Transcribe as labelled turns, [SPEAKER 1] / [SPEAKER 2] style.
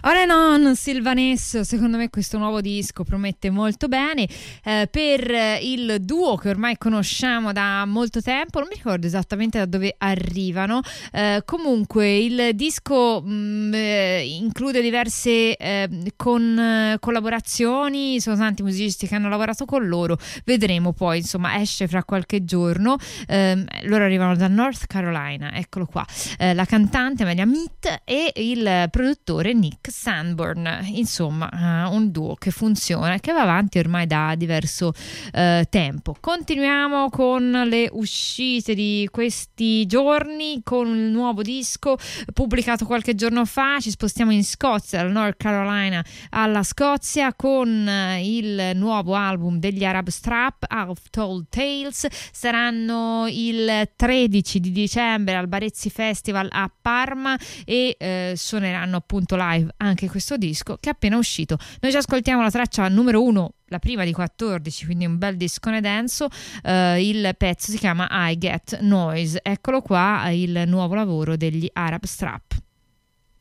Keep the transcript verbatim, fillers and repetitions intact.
[SPEAKER 1] Ora non Silvanesso, secondo me questo nuovo disco promette molto bene eh, per il duo che ormai conosciamo da molto tempo, non mi ricordo esattamente da dove arrivano, eh, comunque il disco mh, eh, include diverse eh, con, eh, collaborazioni, sono tanti musicisti che hanno lavorato con loro, vedremo poi, insomma esce fra qualche giorno, eh, loro arrivano da North Carolina, eccolo qua, eh, la cantante Amelia Mead e il produttore Nick Sanborn, insomma uh, un duo che funziona e che va avanti ormai da diverso uh, tempo. Continuiamo con le uscite di questi giorni con il nuovo disco pubblicato qualche giorno fa, ci spostiamo in Scozia, dal North Carolina alla Scozia con uh, il nuovo album degli Arab Strap, Half Told Tales. Saranno il tredici di dicembre al Barezzi Festival a Parma e eh, suoneranno appunto live anche questo disco che è appena uscito. Noi ci ascoltiamo la traccia numero uno, la prima di quattordici, quindi un bel discone denso. Eh, il pezzo si chiama I Get Noise. Eccolo qua, il nuovo lavoro degli Arab Strap.